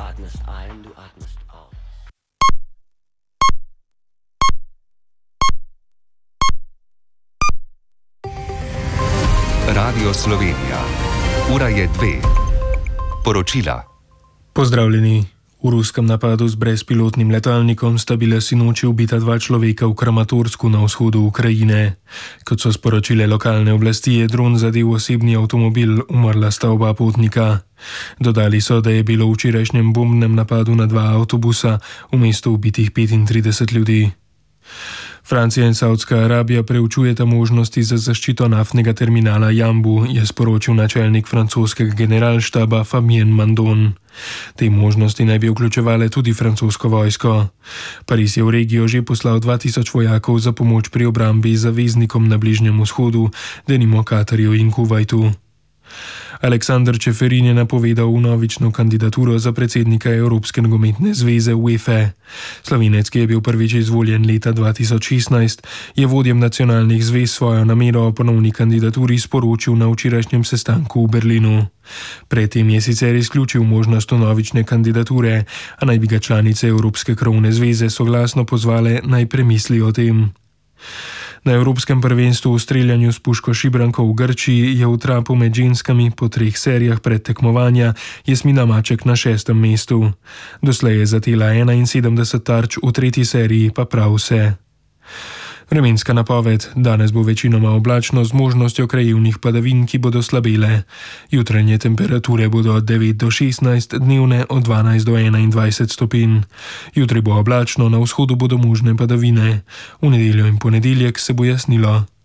atmest ein, du atmest aus. Radio Slovenija. Ura je 2. Poročila. Pozdravljeni. V ruskem napadu z brezpilotnim letalnikom sta bila sinoči ubita 2 človeka v Kramatorsku na vzhodu Ukrajine. Kot so sporočile lokalne oblasti, je dron zadel osebni avtomobil, umrla sta oba potnika. Dodali so, da je bilo v včerajšnjem bombnem napadu na 2 avtobusa v mestu ubitih 35 ljudi. Francija in Saudska Arabija preučujeta možnosti za zaščito naftnega terminala Jambu, je sporočil načelnik francoskega generalštaba Fabien Mandon. Te možnosti naj bi vključevale tudi francosko vojsko. Pariz je v regijo že poslal 2000 vojakov za pomoč pri obrambi zaveznikom na Bližnjem vzhodu, denimo Katarju in Kuvajtu. Aleksander Čeferin je napovedal vnovično kandidaturo za predsednika Evropske nogometne zveze UEFA. Slovenec, ki je bil prvič izvoljen leta 2016, je vodjem nacionalnih zvez svojo namero o ponovni kandidaturi sporočil na včerajšnjem sestanku v Berlinu. Predtem je sicer izključil možnost vnovične kandidature, a naj bi ga članice Evropske krovne zveze soglasno pozvale, naj premisli o tem. Na Evropskem prvenstvu v streljanju s puško šibranko v Grčiji je v trapu med ženskami po 3 serijah predtekmovanja Jasmina Maček na 6. mestu. Doslej je zatela 71 tarč, v 3. seriji pa prav vse. Vremenska napoved. Danes bo večinoma oblačno z možnostjo krajevnih padavin, ki bodo slabele. Jutranje temperature bodo od 9 do 16, dnevne od 12 do 21 stopinj. Jutri bo oblačno, na vzhodu bodo možne padavine. V nedeljo in ponedeljek se bo jasnilo.